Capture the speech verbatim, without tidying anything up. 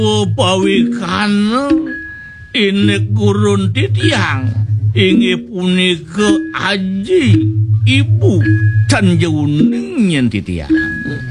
Pawikana ini kurun titiang ingi punika aji ibu dan jauning yen titiang.